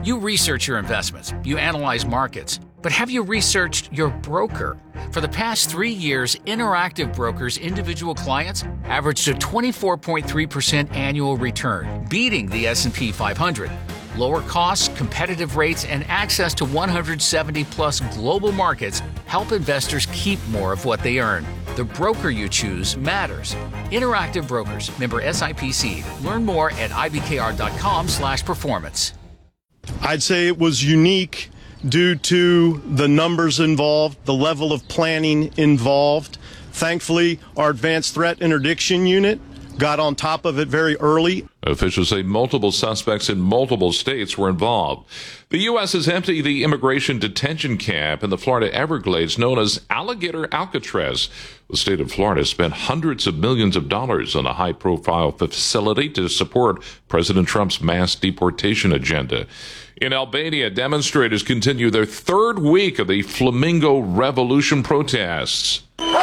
You research your investments, you analyze markets, but have you researched your broker? For the past 3 years, Interactive Brokers' individual clients averaged a 24.3% annual return, beating the S&P 500. Lower costs, competitive rates, and access to 170-plus global markets help investors keep more of what they earn. The broker you choose matters. Interactive Brokers, member SIPC. Learn more at ibkr.com/performance. I'd say it was unique due to the numbers involved, the level of planning involved. Thankfully, our advanced threat interdiction unit got on top of it very early. Officials say multiple suspects in multiple states were involved. The U.S. has emptied the immigration detention camp in the Florida Everglades known as Alligator Alcatraz. The state of Florida spent hundreds of millions of dollars on a high-profile facility to support President Trump's mass deportation agenda. In Albania, demonstrators continue their third week of the Flamingo Revolution protests.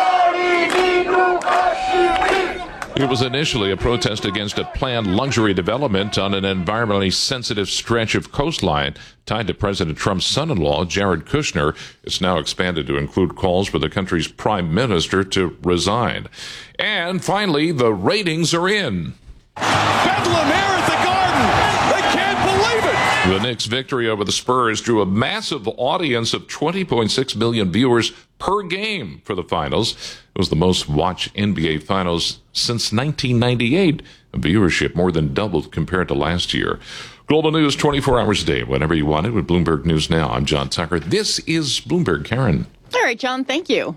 It was initially a protest against a planned luxury development on an environmentally sensitive stretch of coastline tied to President Trump's son-in-law, Jared Kushner. It's now expanded to include calls for the country's prime minister to resign. And finally, the ratings are in. Bedlam here at the Garden. They can't believe it. The Knicks' victory over the Spurs drew a massive audience of 20.6 million viewers per game for the finals. It was the most watched NBA finals since 1998. Viewership more than doubled compared to last year. Global news 24 hours a day, whenever you want it, with Bloomberg News Now. I'm John Tucker. This is Bloomberg. Karen. All right, John, thank you.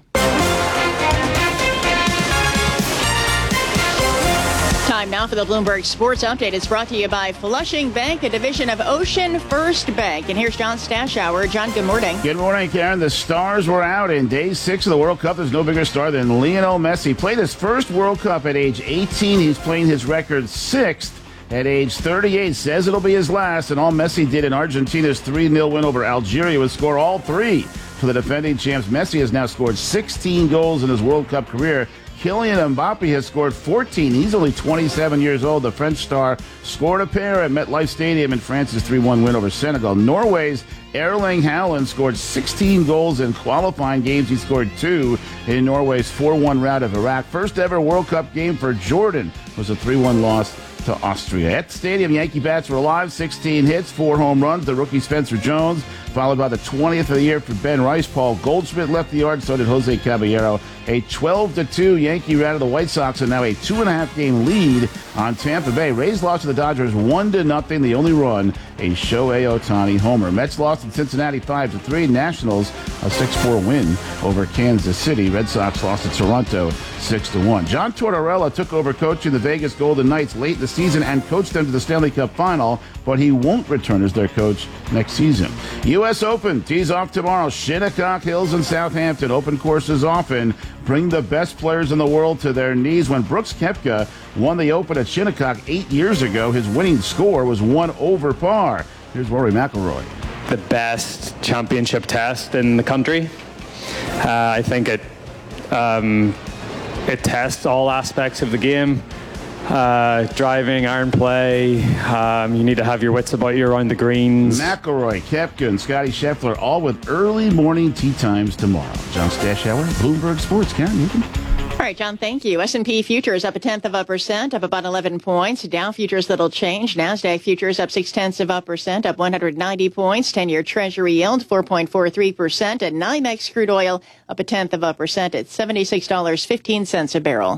Time now for the Bloomberg Sports Update. It's brought to you by Flushing Bank, a division of Ocean First Bank. And here's John Stashower. John, good morning. Good morning, Karen. The stars were out in Day 6 of the World Cup. There's no bigger star than Lionel Messi. Played his first World Cup at age 18. He's playing his record sixth at age 38. Says it'll be his last. And all Messi did in Argentina's 3-0 win over Algeria was score all three for the defending champs. Messi has now scored 16 goals in his World Cup career. Kylian Mbappe has scored 14. He's only 27 years old. The French star scored a pair at MetLife Stadium in France's 3-1 win over Senegal. Norway's Erling Haaland scored 16 goals in qualifying games. He scored 2 in Norway's 4-1 rout of Iraq. First ever World Cup game for Jordan was a 3-1 loss to Austria. At the stadium, Yankee bats were alive. 16 hits, 4 home runs. The rookie Spencer Jones, followed by the 20th of the year for Ben Rice. Paul Goldschmidt left the yard, so did Jose Caballero. A 12-2 Yankee routed the White Sox, and now a 2.5-game lead on Tampa Bay. Rays lost to the Dodgers 1-0. The only run, a Shohei Ohtani homer. Mets lost in Cincinnati 5-3. Nationals a 6-4 win over Kansas City. Red Sox lost to Toronto 6-1. John Tortorella took over coaching the Vegas Golden Knights late in the season and coached them to the Stanley Cup final, but he won't return as their coach next season. U.S. Open tees off tomorrow. Shinnecock Hills in Southampton. Open courses often bring the best players in the world to their knees. When Brooks Koepka won the Open at Shinnecock 8 years ago, his winning score was 1 over par. Here's Rory McIlroy. The best championship test in the country. I think it tests all aspects of the game. Driving, iron play, you need to have your wits about you around the greens. McIlroy, Koepka, and Scotty Scheffler all with early morning tee times tomorrow. John Stashower, Bloomberg Sports. Karen Newton. All right, John, thank you. S&P futures up 0.1%, up about 11 points. Dow futures little change. NASDAQ futures up 0.6%, up 190 points. 10-year Treasury yield 4.43%. And NYMEX crude oil up 0.1% at $76.15 a barrel.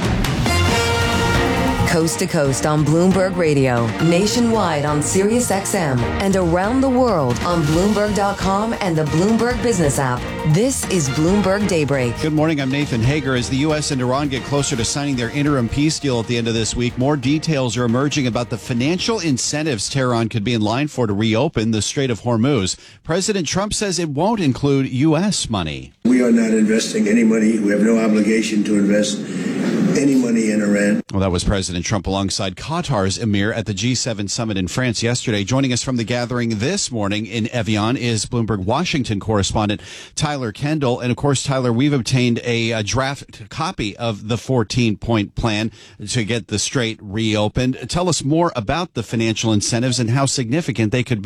Coast to coast on Bloomberg Radio, nationwide on Sirius XM, and around the world on Bloomberg.com and the Bloomberg Business app. This is Bloomberg Daybreak. Good morning. I'm Nathan Hager. As the U.S. and Iran get closer to signing their interim peace deal at the end of this week, more details are emerging about the financial incentives Tehran could be in line for to reopen the Strait of Hormuz. President Trump says it won't include U.S. money. We are not investing any money. We have no obligation to invest any money in Iran. Well, that was President Trump alongside Qatar's emir at the G7 summit in France yesterday. Joining us from the gathering this morning in Evian is Bloomberg Washington correspondent Tyler Kendall. And of course, Tyler, we've obtained a draft copy of the 14-point plan to get the strait reopened. Tell us more about the financial incentives and how significant they could be.